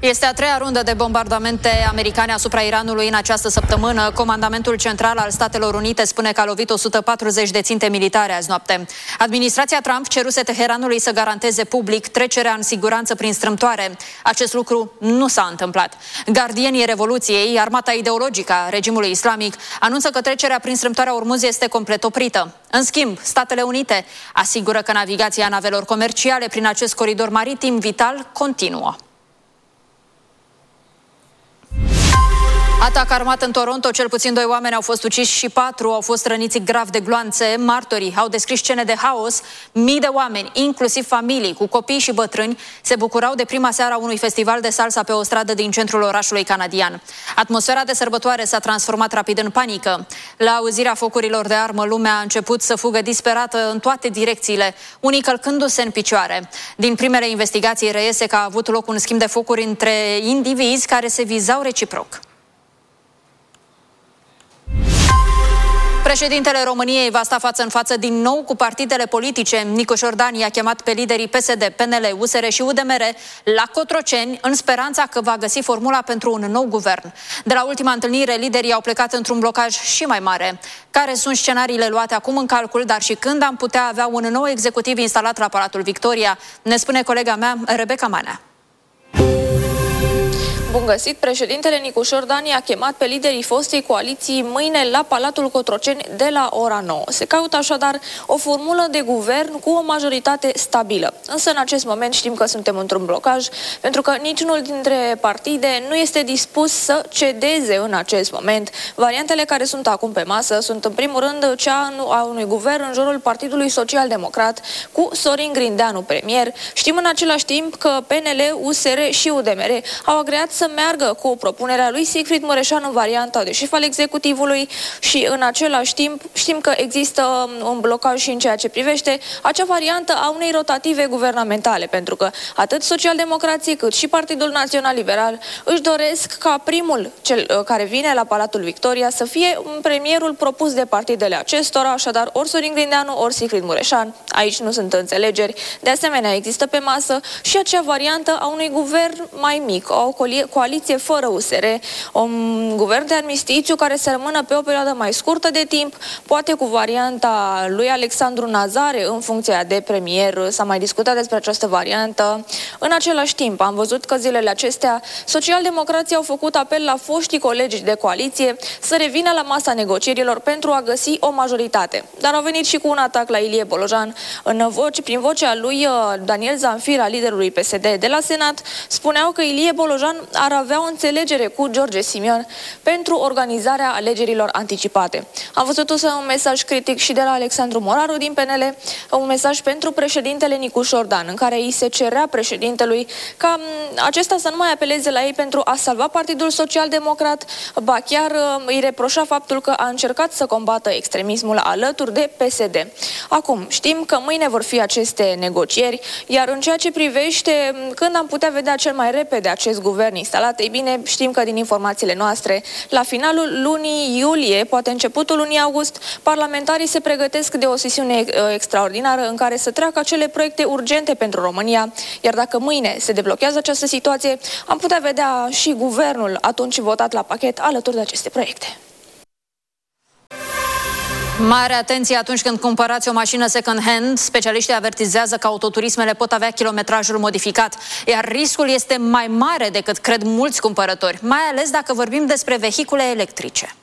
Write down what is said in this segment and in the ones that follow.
Este a treia rundă de bombardamente americane asupra Iranului în această săptămână. Comandamentul Central al Statelor Unite spune că a lovit 140 de ținte militare azi noapte. Administrația Trump ceruse Teheranului să garanteze public trecerea în siguranță prin strâmtoare. Acest lucru nu s-a întâmplat. Gardienii Revoluției, armata ideologică a regimului islamic, anunță că trecerea prin strâmtoarea Ormuz este complet oprită. În schimb, Statele Unite asigură că navigația navelor comerciale prin acest coridor maritim vital continuă. Atac armat în Toronto, cel puțin 2 oameni au fost uciși și 4 au fost răniți grav de gloanțe. Martorii au descris scene de haos. Mii de oameni, inclusiv familii cu copii și bătrâni, se bucurau de prima seară a unui festival de salsa pe o stradă din centrul orașului canadian. Atmosfera de sărbătoare s-a transformat rapid în panică. La auzirea focurilor de armă, lumea a început să fugă disperată în toate direcțiile, unii călcându-se în picioare. Din primele investigații reiese că a avut loc un schimb de focuri între indivizi care se vizau reciproc. Președintele României va sta față în față din nou cu partidele politice. Nicu Șordan i-a chemat pe liderii PSD, PNL, USR și UDMR la Cotroceni în speranța că va găsi formula pentru un nou guvern. De la ultima întâlnire, liderii au plecat într-un blocaj și mai mare. Care sunt scenariile luate acum în calcul, dar și când am putea avea un nou executiv instalat la Palatul Victoria? Ne spune colega mea, Rebecca Manea. Bun găsit! Președintele Nicu Șordan i-a chemat pe liderii fostei coaliții mâine la Palatul Cotroceni de la ora 9. Se caută așadar o formulă de guvern cu o majoritate stabilă. Însă în acest moment știm că suntem într-un blocaj, pentru că niciunul dintre partide nu este dispus să cedeze în acest moment. Variantele care sunt acum pe masă sunt în primul rând cea a unui guvern în jurul Partidului Social Democrat cu Sorin Grindeanu premier. Știm în același timp că PNL, USR și UDMR au agreat să meargă cu propunerea lui Sigfrid Mureșan în varianta de șef al executivului și în același timp știm că există un blocaj și în ceea ce privește acea variantă a unei rotative guvernamentale, pentru că atât Socialdemocrații cât și Partidul Național Liberal își doresc ca primul, cel care vine la Palatul Victoria, să fie premierul propus de partidele acestora, așadar ori Sorin Grindeanu, ori Sigfrid Mureșan. Aici nu sunt înțelegeri. De asemenea, există pe masă și acea variantă a unui guvern mai mic, o coaliție fără USR, un guvern de armistițiu care să rămână pe o perioadă mai scurtă de timp, poate cu varianta lui Alexandru Nazare în funcția de premier. S-a mai discutat despre această variantă. În același timp, am văzut că zilele acestea socialdemocrații au făcut apel la foștii colegi de coaliție să revină la masa negocierilor pentru a găsi o majoritate. Dar au venit și cu un atac la Ilie Bolojan. Prin vocea lui Daniel Zanfira, liderului PSD de la Senat, spuneau că Ilie Bolojan ar avea o înțelegere cu George Simion pentru organizarea alegerilor anticipate. Am văzut un mesaj critic și de la Alexandru Moraru din PNL, un mesaj pentru președintele Nicu Șordan, în care îi se cerea președintelui ca acesta să nu mai apeleze la ei pentru a salva Partidul Social Democrat, ba chiar îi reproșa faptul că a încercat să combată extremismul alături de PSD. Acum, știm că mâine vor fi aceste negocieri, iar în ceea ce privește când am putea vedea cel mai repede acest guvern instalat, ei bine, știm că din informațiile noastre, la finalul lunii iulie, poate începutul lunii august, parlamentarii se pregătesc de o sesiune extraordinară în care să treacă acele proiecte urgente pentru România, iar dacă mâine se deblochează această situație, am putea vedea și guvernul atunci votat la pachet alături de aceste proiecte. Mare atenție atunci când cumpărați o mașină second-hand. Specialiștii avertizează că autoturismele pot avea kilometrajul modificat, iar riscul este mai mare decât cred mulți cumpărători, mai ales dacă vorbim despre vehicule electrice.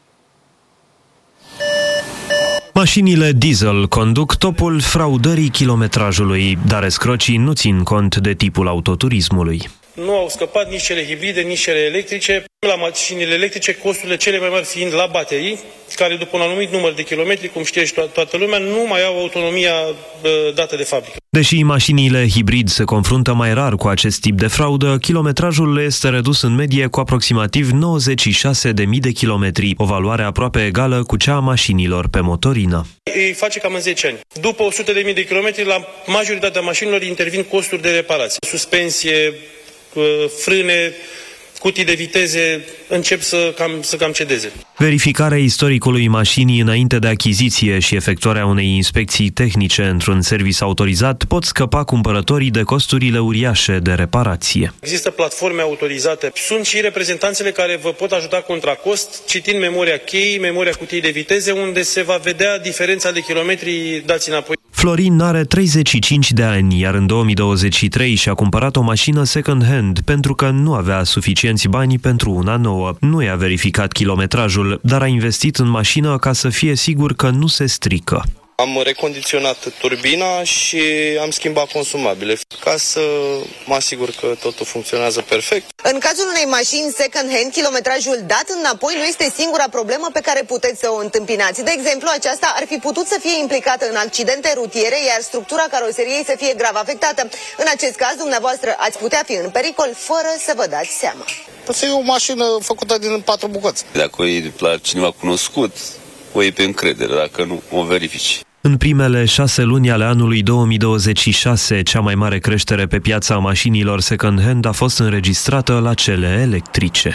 Mașinile diesel conduc topul fraudării kilometrajului, dar escrocii nu țin cont de tipul autoturismului. Nu au scăpat nici cele hibride, nici cele electrice. La mașinile electrice, costurile cele mai mari fiind la baterii, care după un anumit număr de kilometri, cum știe și toată lumea, nu mai au autonomia dată de fabrică. Deși mașinile hibrid se confruntă mai rar cu acest tip de fraudă, kilometrajul este redus în medie cu aproximativ 96.000 de kilometri, o valoare aproape egală cu cea a mașinilor pe motorină. Îi face cam în 10 ani. După 100.000 de kilometri, la majoritatea mașinilor intervin costuri de reparație, suspensie, frâne, cutii de viteze încep să cam cedeze. Verificarea istoricului mașinii înainte de achiziție și efectuarea unei inspecții tehnice într-un serviciu autorizat pot scăpa cumpărătorii de costurile uriașe de reparație. Există platforme autorizate. Sunt și reprezentanțele care vă pot ajuta contra cost, citind memoria cheii, memoria cutiei de viteze, unde se va vedea diferența de kilometri dați înapoi. Florin are 35 de ani, iar în 2023 și-a cumpărat o mașină second-hand pentru că nu avea suficienți bani pentru una nouă. Nu i-a verificat kilometrajul, dar a investit în mașină ca să fie sigur că nu se strică. Am recondiționat turbina și am schimbat consumabile ca să mă asigur că totul funcționează perfect. În cazul unei mașini second-hand, kilometrajul dat înapoi nu este singura problemă pe care puteți să o întâmpinați. De exemplu, aceasta ar fi putut să fie implicată în accidente rutiere, iar structura caroseriei să fie grav afectată. În acest caz, dumneavoastră ați putea fi în pericol fără să vă dați seama. Să e o mașină făcută din 4 bucăți. Dacă e la cineva cunoscut, o iei pe încredere, dacă nu, o verifici. În primele 6 luni ale anului 2026, cea mai mare creștere pe piața mașinilor second-hand a fost înregistrată la cele electrice.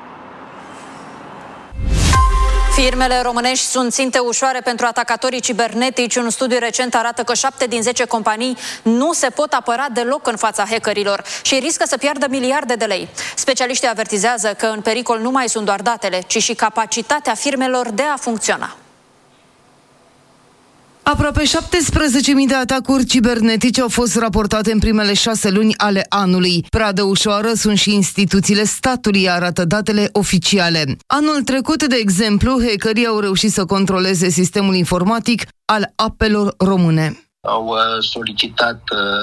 Firmele românești sunt ținte ușoare pentru atacatorii cibernetici. Un studiu recent arată că 7 din 10 companii nu se pot apăra deloc în fața hackerilor și riscă să piardă miliarde de lei. Specialiștii avertizează că în pericol nu mai sunt doar datele, ci și capacitatea firmelor de a funcționa. Aproape 17.000 de atacuri cibernetice au fost raportate în primele 6 luni ale anului. Pradă ușoară sunt și instituțiile statului, arată datele oficiale. Anul trecut, de exemplu, hackerii au reușit să controleze sistemul informatic al apelor române. Au solicitat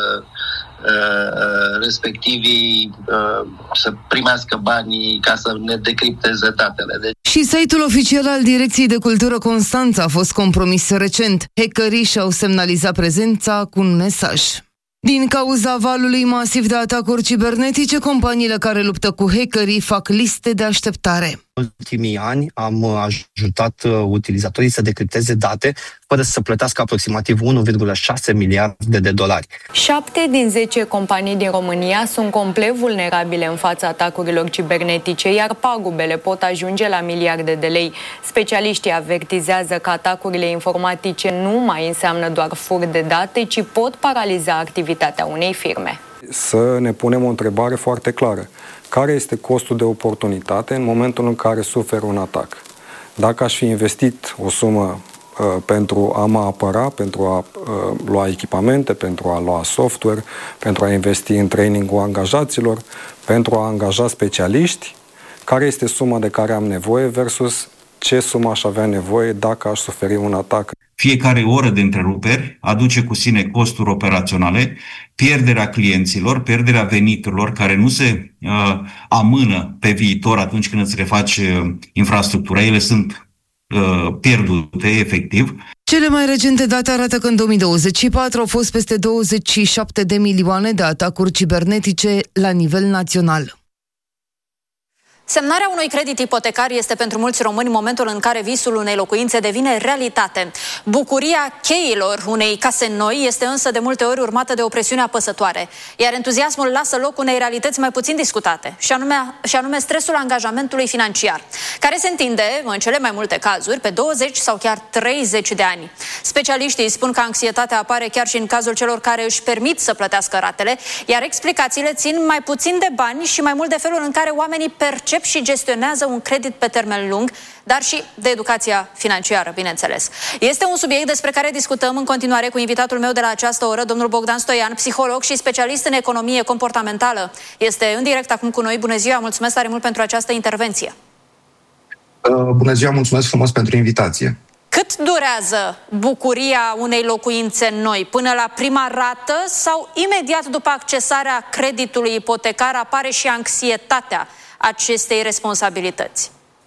respectivii să primească banii ca să ne decripteze datele. Și site-ul oficial al Direcției de Cultură Constanța a fost compromis recent. Hackerii și-au semnalizat prezența cu un mesaj. Din cauza valului masiv de atacuri cibernetice, companiile care luptă cu hackerii fac liste de așteptare. În ultimii ani am ajutat utilizatorii să decripteze date fără să plătească aproximativ 1,6 miliarde de dolari. 7 din 10 companii din România sunt complet vulnerabile în fața atacurilor cibernetice, iar pagubele pot ajunge la miliarde de lei. Specialiștii avertizează că atacurile informatice nu mai înseamnă doar furt de date, ci pot paraliza activitatea unei firme. Să ne punem o întrebare foarte clară. Care este costul de oportunitate în momentul în care sufer un atac? Dacă aș fi investit o sumă pentru a mă apăra, pentru a lua echipamente, pentru a lua software, pentru a investi în training-ul angajaților, pentru a angaja specialiști, care este suma de care am nevoie versus ce sumă aș avea nevoie dacă aș suferi un atac? Fiecare oră de întreruperi aduce cu sine costuri operaționale, pierderea clienților, pierderea veniturilor care nu se amână pe viitor atunci când îți refaci infrastructura. Ele sunt pierdute, efectiv. Cele mai recente date arată că în 2024 au fost peste 27 de milioane de atacuri cibernetice la nivel național. Semnarea unui credit ipotecar este pentru mulți români momentul în care visul unei locuințe devine realitate. Bucuria cheilor unei case noi este însă de multe ori urmată de o presiune apăsătoare, iar entuziasmul lasă loc unei realități mai puțin discutate, și anume stresul angajamentului financiar, care se întinde, în cele mai multe cazuri, pe 20 sau chiar 30 de ani. Specialiștii spun că anxietatea apare chiar și în cazul celor care își permit să plătească ratele, iar explicațiile țin mai puțin de bani și mai mult de felul în care oamenii percep și gestionează un credit pe termen lung, dar și de educația financiară, bineînțeles. Este un subiect despre care discutăm în continuare cu invitatul meu de la această oră, domnul Bogdan Stoian, psiholog și specialist în economie comportamentală. Este în direct acum cu noi. Bună ziua, mulțumesc tare mult pentru această intervenție. Bună ziua, mulțumesc frumos pentru invitație. Cât durează bucuria unei locuințe noi? Până la prima rată sau imediat după accesarea creditului ipotecar apare și anxietatea acestei responsabilități?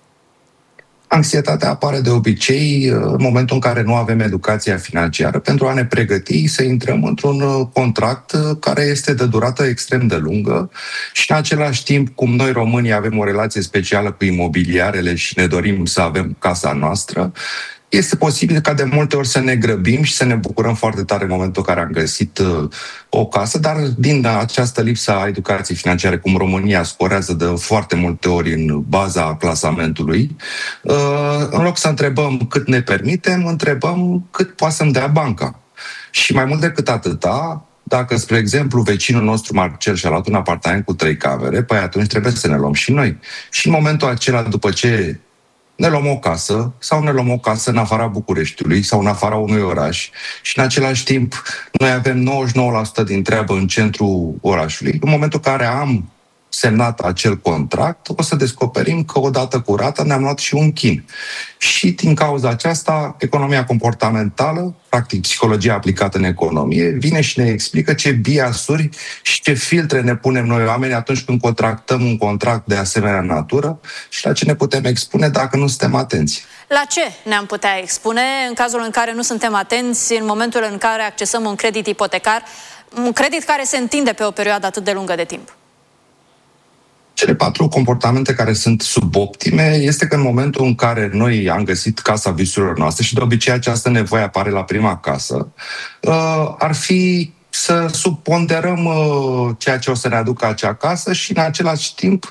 Anxietatea apare de obicei în momentul în care nu avem educația financiară pentru a ne pregăti să intrăm într-un contract care este de durată extrem de lungă și în același timp, cum noi românii avem o relație specială cu imobiliarele și ne dorim să avem casa noastră, este posibil ca de multe ori să ne grăbim și să ne bucurăm foarte tare în momentul în care am găsit o casă, dar din această lipsă a educației financiare, cum România scorează de foarte multe ori în baza clasamentului, în loc să întrebăm cât ne permitem, întrebăm cât poate să-mi dea banca. Și mai mult decât atâta, dacă, spre exemplu, vecinul nostru Marcel și-a luat un apartament cu 3 camere, păi atunci trebuie să ne luăm și noi. Și în momentul acela, după ce ne luăm o casă sau ne luăm o casă în afara Bucureștiului sau în afara unui oraș și în același timp noi avem 99% din treabă în centrul orașului, în momentul în care am semnat acel contract, o să descoperim că odată cu rata ne-am luat și un chin. Și din cauza aceasta, economia comportamentală, practic psihologia aplicată în economie, vine și ne explică ce biasuri și ce filtre ne punem noi oameni atunci când contractăm un contract de asemenea natură și la ce ne putem expune dacă nu suntem atenți. La ce ne-am putea expune în cazul în care nu suntem atenți, în momentul în care accesăm un credit ipotecar, un credit care se întinde pe o perioadă atât de lungă de timp? Cele 4 comportamente care sunt suboptime este că în momentul în care noi am găsit casa visurilor noastre și de obicei această nevoie apare la prima casă, ar fi să subponderăm ceea ce o să ne aducă acea casă și în același timp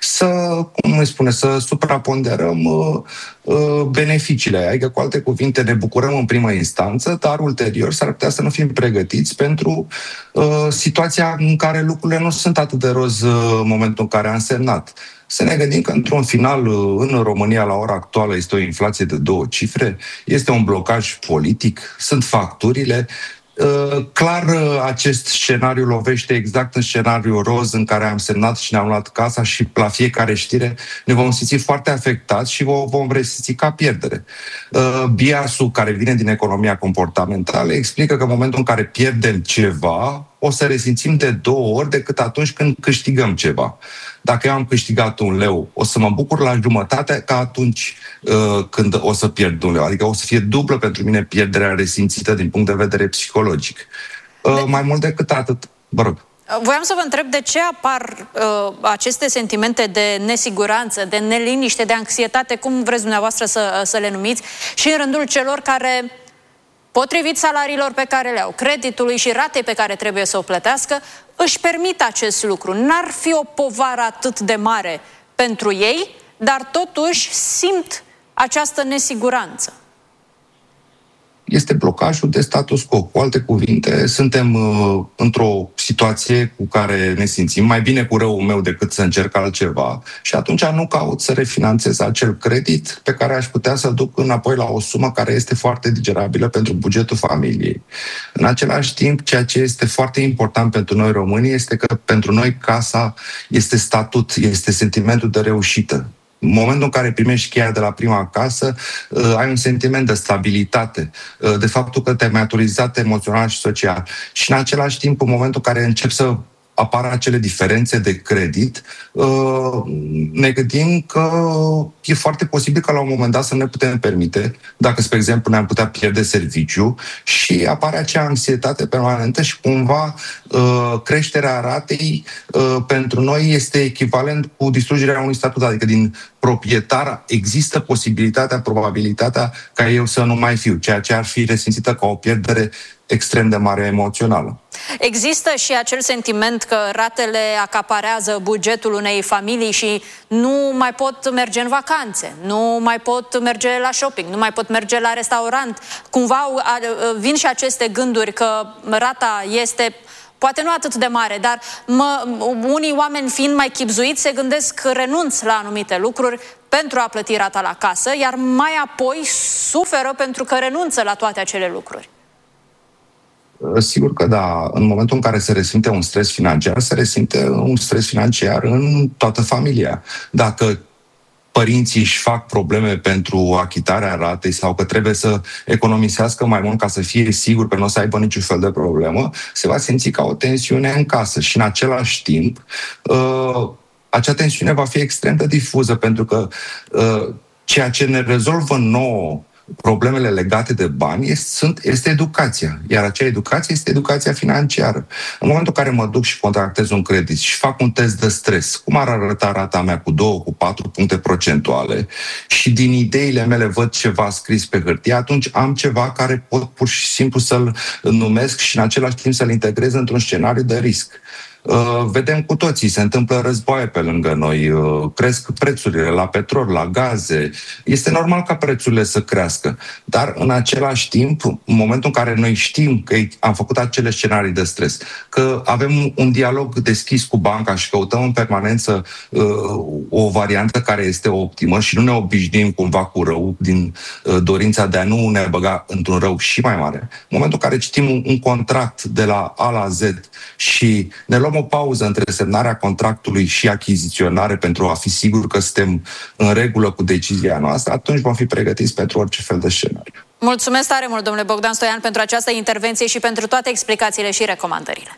să supraponderăm beneficiile. Adică, cu alte cuvinte, ne bucurăm în primă instanță, dar ulterior s-ar putea să nu fim pregătiți pentru situația în care lucrurile nu sunt atât de roz în momentul în care am semnat. Să ne gândim că, într-un final, în România, la ora actuală, este o inflație de 2 cifre, este un blocaj politic, sunt facturile. Clar, acest scenariu lovește exact în scenariul roz în care am semnat și ne-am luat casa și la fiecare știre ne vom simți foarte afectați și vom resimți ca pierdere. Biasul care vine din economia comportamentală explică că în momentul în care pierdem ceva, o să resimțim de 2 ori decât atunci când câștigăm ceva. Dacă eu am câștigat 1 leu, o să mă bucur la jumătate ca atunci când o să pierd 1 leu. Adică o să fie dublă pentru mine pierderea resimțită din punct de vedere psihologic. Mai mult decât atât, vă rog. Voiam să vă întreb de ce apar aceste sentimente de nesiguranță, de neliniște, de anxietate, cum vreți dumneavoastră să le numiți, și în rândul celor care, potrivit salariilor pe care le au, creditului și ratei pe care trebuie să o plătească, își permit acest lucru. N-ar fi o povară atât de mare pentru ei, dar totuși simt această nesiguranță. Este blocajul de status quo. Cu alte cuvinte, suntem într-o situație cu care ne simțim mai bine cu răul meu decât să încerc altceva și atunci nu caut să refinanțez acel credit pe care aș putea să-l duc înapoi la o sumă care este foarte digerabilă pentru bugetul familiei. În același timp, ceea ce este foarte important pentru noi români este că pentru noi casa este statut, este sentimentul de reușită. În momentul în care primești cheia de la prima casă, ai un sentiment de stabilitate, de faptul că te-ai maturizat emoțional și social. Și în același timp, în momentul în care începi să apară acele diferențe de credit, ne gândim că e foarte posibil ca la un moment dat să ne putem permite, dacă, spre exemplu, ne-am putea pierde serviciu și apare acea anxietate permanentă și cumva creșterea ratei pentru noi este echivalent cu distrugerea unui statut, adică din proprietar există posibilitatea, probabilitatea ca eu să nu mai fiu, ceea ce ar fi resimțită ca o pierdere extrem de mare emoțională. Există și acel sentiment că ratele acaparează bugetul unei familii și nu mai pot merge în vacanțe, nu mai pot merge la shopping, nu mai pot merge la restaurant. Cumva vin și aceste gânduri că rata este poate nu atât de mare, dar unii oameni fiind mai chibzuiți se gândesc că renunț la anumite lucruri pentru a plăti rata la casă, iar mai apoi suferă pentru că renunță la toate acele lucruri. Sigur că da, în momentul în care se resimte un stres financiar, se resimte un stres financiar în toată familia. Dacă părinții își fac probleme pentru achitarea ratei sau că trebuie să economisească mai mult ca să fie sigur că nu o să aibă niciun fel de problemă, se va simți ca o tensiune în casă și în același timp acea tensiune va fi extrem de difuză pentru că ceea ce ne rezolvă nouă problemele legate de bani este educația. Iar acea educație este educația financiară. În momentul în care mă duc și contractez un credit și fac un test de stres, cum ar arăta rata mea cu 2, cu 4 puncte procentuale și din ideile mele văd ceva scris pe hârtie, atunci am ceva care pot pur și simplu să-l numesc și în același timp să-l integrez într-un scenariu de risc. Vedem cu toții, se întâmplă războaie pe lângă noi, cresc prețurile la petrol, la gaze. Este normal ca prețurile să crească, dar în același timp, în momentul în care noi știm că am făcut acele scenarii de stres, că avem un dialog deschis cu banca și căutăm în permanență o variantă care este optimă și nu ne obișnuim cumva cu rău din dorința de a nu ne băga într-un rău și mai mare. În momentul în care citim un contract de la A la Z și ne luăm o pauză între semnarea contractului și achiziționare pentru a fi sigur că suntem în regulă cu decizia noastră, atunci vom fi pregătiți pentru orice fel de scenariu. Mulțumesc tare mult, domnule Bogdan Stoian, pentru această intervenție și pentru toate explicațiile și recomandările.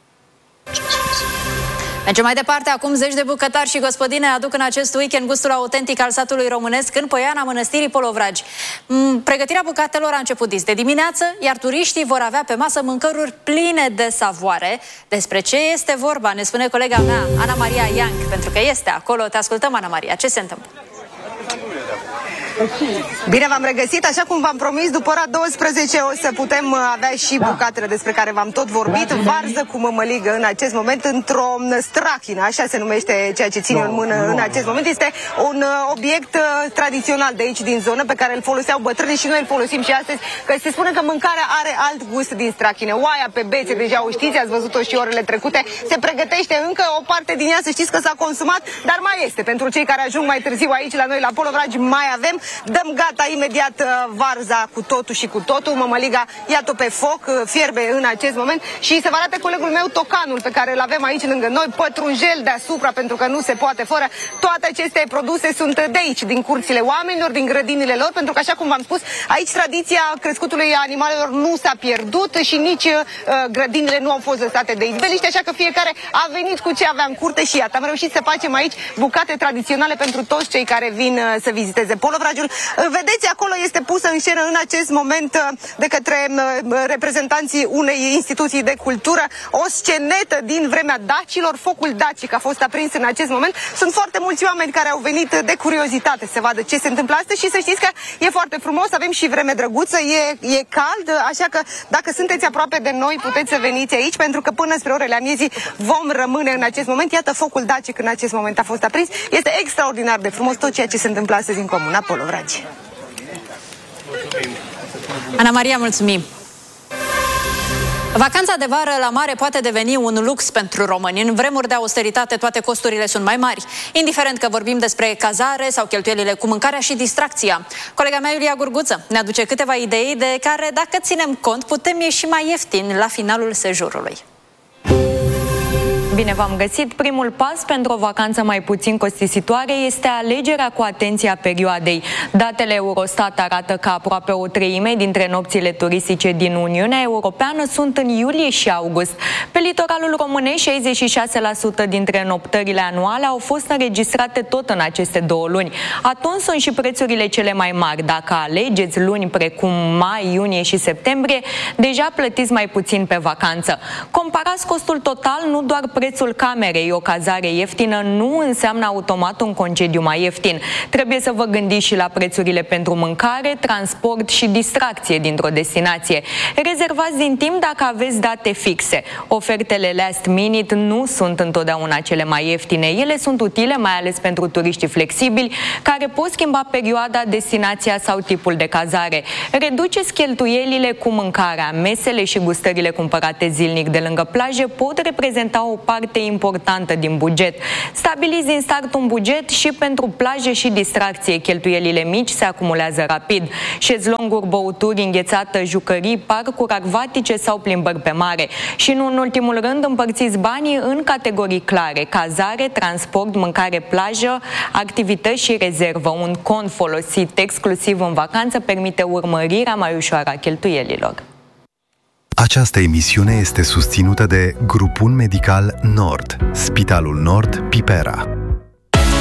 Mergem mai departe. Acum zeci de bucătari și gospodine aduc în acest weekend gustul autentic al satului românesc în Poiana Mănăstirii Polovragi. Pregătirea bucatelor a început dis de dimineață, iar turiștii vor avea pe masă mâncăruri pline de savoare. Despre ce este vorba ne spune colega mea, Ana Maria Ianc, pentru că este acolo. Te ascultăm, Ana Maria. Ce se întâmplă? Bine v-am regăsit, așa cum v-am promis, după ora 12 o să putem avea și bucatele despre care v-am tot vorbit. Varză cu mămăligă în acest moment, într-o strachină, așa se numește ceea ce ține în mână în acest moment. Este un obiect tradițional de aici din zonă, pe care îl foloseau bătrânii și noi îl folosim și astăzi, că se spune că mâncarea are alt gust din strachine. Oaia pe bețe, deja o știți, ați văzut-o și orele trecute, se pregătește încă o parte din ea, să știți că s-a consumat, dar mai este. Pentru cei care ajung mai târziu aici la noi la Polovragi, mai avem. Dăm gata imediat varza cu totul și cu totul. Mămăliga, iată pe foc, fierbe în acest moment și să vă arate colegul meu tocanul pe care îl avem aici lângă noi, pătrunjel deasupra, pentru că nu se poate fără. Toate aceste produse sunt de aici, din curțile oamenilor, din grădinile lor, pentru că, așa cum v-am spus, aici tradiția crescutului animalelor nu s-a pierdut și nici grădinile nu au fost lăsate de izbeliște, așa că fiecare a venit cu ce avea în curte și iată, am reușit să facem aici bucate tradiționale pentru toți cei care vin să viziteze Polovragiul. Vedeți, acolo este pusă în scenă în acest moment de către reprezentanții unei instituții de cultură o scenetă din vremea dacilor. Focul dacic a fost aprins în acest moment. Sunt foarte mulți oameni care au venit de curiozitate să vadă ce se întâmplă astăzi și să știți că e foarte frumos, avem și vreme drăguță, e cald, așa că dacă sunteți aproape de noi puteți să veniți aici, pentru că până spre orele amiezii vom rămâne în acest moment. Iată, focul dacic în acest moment a fost aprins. Este extraordinar de frumos tot ceea ce se întâmplă astăzi în comuna Polovragi. Ana Maria, mulțumim! Vacanța de vară la mare poate deveni un lux pentru români. În vremuri de austeritate toate costurile sunt mai mari, indiferent că vorbim despre cazare sau cheltuielile cu mâncarea și distracția. Colega mea, Iulia Gurguță, ne aduce câteva idei de care, dacă ținem cont, putem ieși mai ieftin la finalul sejurului. Bine v-am găsit! Primul pas pentru o vacanță mai puțin costisitoare este alegerea cu atenție a perioadei. Datele Eurostat arată că aproape o treime dintre nopțile turistice din Uniunea Europeană sunt în iulie și august. Pe litoralul românesc, 66% dintre noptările anuale au fost înregistrate tot în aceste 2 luni. Atunci sunt și prețurile cele mai mari. Dacă alegeți luni precum mai, iunie și septembrie, deja plătiți mai puțin pe vacanță. Comparați costul total, nu doar prețul camerei. O cazare ieftină nu înseamnă automat un concediu mai ieftin. Trebuie să vă gândiți și la prețurile pentru mâncare, transport și distracție dintr-o destinație. Rezervați din timp dacă aveți date fixe. Ofertele last minute nu sunt întotdeauna cele mai ieftine. Ele sunt utile mai ales pentru turiștii flexibili care pot schimba perioada, destinația sau tipul de cazare. Reduceți cheltuielile cu mâncarea. Mesele și gustările cumpărate zilnic de lângă plaje pot reprezenta o parte importantă din buget. Stabiliți din start un buget și pentru plaje și distracție. Cheltuielile mici se acumulează rapid. Șezlonguri, băuturi, înghețată, jucării, parcuri acvatice sau plimbări pe mare. Și nu în ultimul rând, împărțiți banii în categorii clare: cazare, transport, mâncare, plajă, activități și rezervă. Un cont folosit exclusiv în vacanță permite urmărirea mai ușoară a cheltuielilor. Această emisiune este susținută de Grupul Medical Nord, Spitalul Nord, Pipera.